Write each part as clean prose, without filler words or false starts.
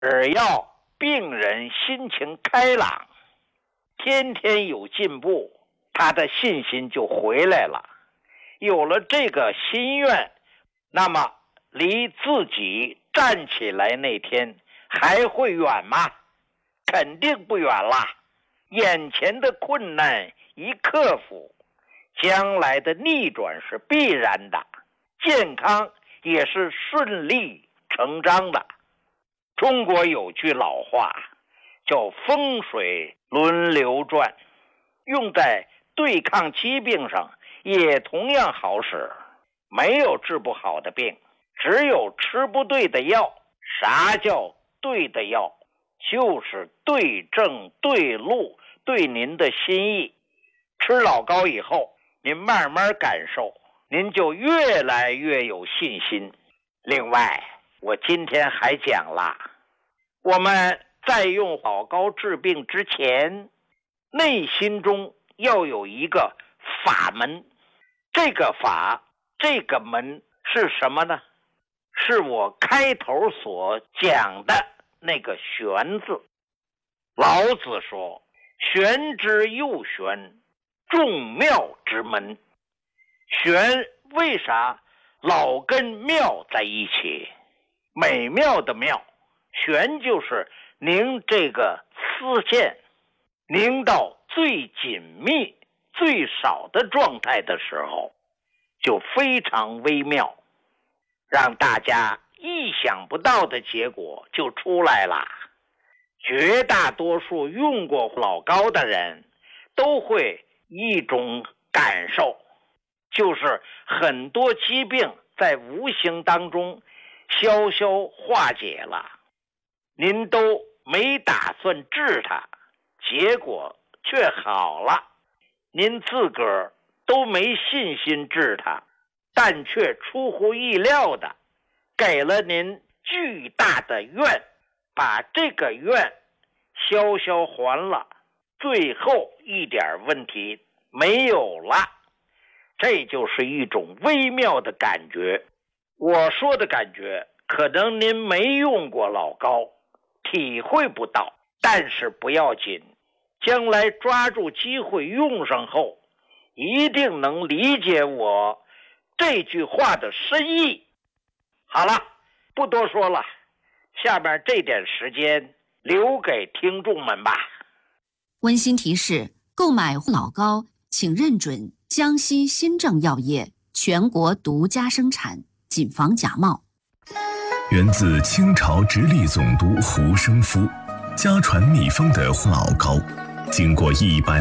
只要病人心情开朗，天天有进步，他的信心就回来了。有了这个心愿，那么离自己站起来那天还会远吗？肯定不远啦。眼前的困难一克服，将来的逆转是必然的，健康也是顺理成章的。中国有句老话叫风水轮流转，用在对抗疾病上也同样好使。没有治不好的病，只有吃不对的药。啥叫对的药？就是对症对路，对您的心意。吃老高以后，您慢慢感受，您就越来越有信心。另外，我今天还讲了，我们在用老高治病之前，内心中要有一个法门。这个法，这个门是什么呢？是我开头所讲的那个玄字。老子说，玄之又玄，众妙之门。玄为啥老跟妙在一起？美妙的妙，玄就是凝这个丝线，凝到最紧密最少的状态的时候，就非常微妙，让大家意想不到的结果就出来了。绝大多数用过老高的人都会一种感受，就是很多疾病在无形当中消消化解了。您都没打算治它，结果却好了。您自个儿都没信心治它，但却出乎意料的给了您巨大的愿，把这个愿消消还了，最后一点问题没有了。这就是一种微妙的感觉。我说的感觉可能您没用过老高，体会不到，但是不要紧，将来抓住机会用上后，一定能理解我这句话的深意。好了，不多说了，下面这点时间留给听众们吧。 温馨提示：购买老高，请认准江西新政药业全国独家生产，谨防假冒。 源自清朝直隶总督胡生夫家传秘方的老高，经过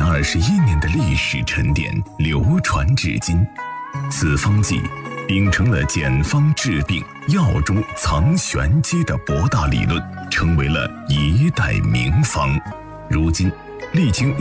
121年的历史沉淀，流传至今。此方剂秉承了简方治病、药中藏玄机的博大理论，成为了一代名方。如今历经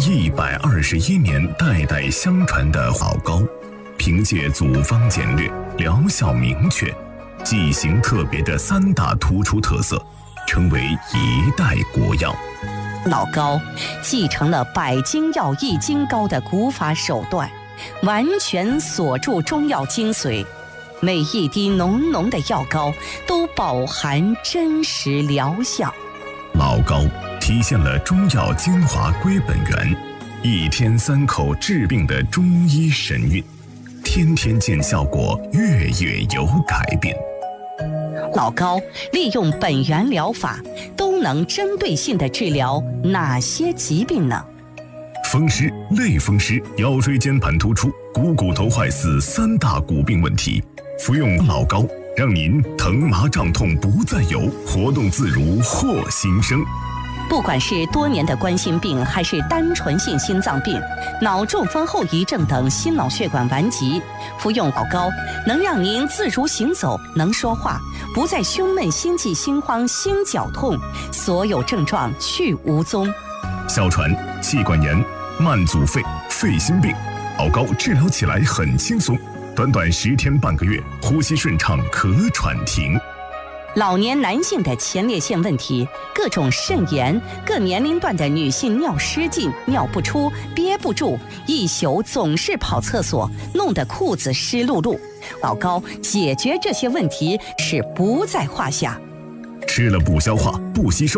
121年代代相传的老高，凭借组方简略、疗效明确、剂型特别的3大突出特色，成为一代国药。 老高继承了百金药益精膏的古法手段，完全锁住中药精髓，每一滴浓浓的药膏都饱含真实疗效。 老高体现了中药精华归本源，一天3口治病的中医神韵，天天见效果，月月有改变。 老高利用本源疗法，都能针对性地治疗哪些疾病呢？ 风湿、类风湿、腰椎间盘突出、股头坏死3大骨病问题，服用老高，让您疼麻胀痛不再有，活动自如获新生。 不管是多年的冠心病，还是单纯性心脏病、脑中风后遗症等心脑血管顽疾，服用老高能让您自如行走，能说话，不再胸闷、心悸、心慌、心绞痛，所有症状去无踪。 哮喘、气管炎、慢阻肺、肺心病，老高治疗起来很轻松，短短10天半个月，呼吸顺畅，咳喘停。 老年男性的前列腺问题，各种肾炎，各年龄段的女性尿失禁、尿不出、憋不住，一宿总是跑厕所，弄得裤子湿漉漉。老高解决这些问题是不在话下。 吃吃了不消化、不吸收。